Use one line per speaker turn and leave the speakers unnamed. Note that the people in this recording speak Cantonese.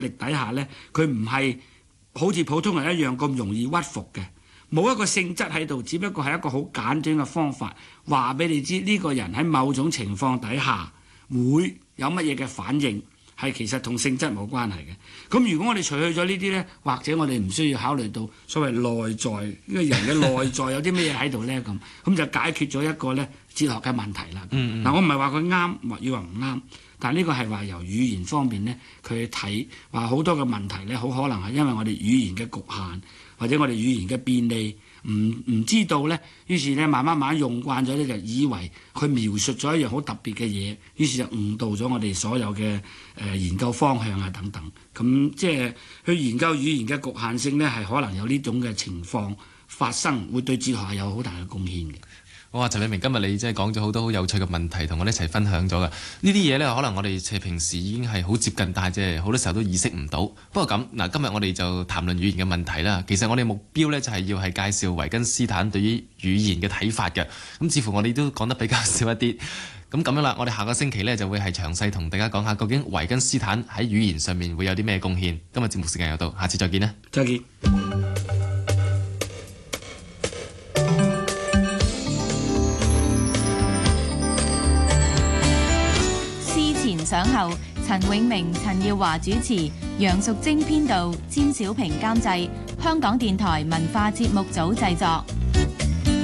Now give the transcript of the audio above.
力底下呢，佢唔係好似普通人一樣咁容易屈服嘅，冇一個性質喺度，只不過係一個好簡短嘅方法，話俾你知呢個人喺某種情況底下會有乜嘢嘅反應，係其實同性質冇關係嘅。咁如果我哋除去咗呢啲呢，或者我哋唔需要考慮到所謂內在呢個人嘅內在有啲咩嘢喺度呢，咁就解決咗一個呢哲學嘅問題啦。嗱，我唔係話佢啱，或要話唔啱。但呢個係話由語言方面呢，佢去睇話好多嘅問題呢，好可能係因為我哋語言嘅局限，或者我哋語言嘅便利，唔知道呢。於是呢，慢慢用慣咗呢，就以為佢描述咗一樣好特別嘅嘢，於是就誤導咗我哋所有嘅研究方向啊等等。咁即係去研究語言嘅局限性呢，係可能有呢種嘅情況發生，會對哲學係有好大嘅貢獻嘅。
哇！陳理明，今日你真係講咗好多好有趣嘅問題，同我哋一齊分享咗㗎。呢啲嘢呢，可能我哋即係平時已經係好接近，但係即係好多時候都意識唔到。不過咁嗱，今日我哋就談論語言嘅問題啦。其實我哋目標呢，就係要係介紹維根斯坦對於語言嘅睇法嘅。咁似乎我哋都講得比較少一啲。咁樣啦，我哋下個星期呢，就會係詳細同大家講下究竟維根斯坦喺語言上面會有啲咩貢獻。今日節目時間又到，下次再見啦。
再見。
稍後，陳永明、陳耀華主持，楊淑貞編導，詹小平監製，香港電台文化節目組製作。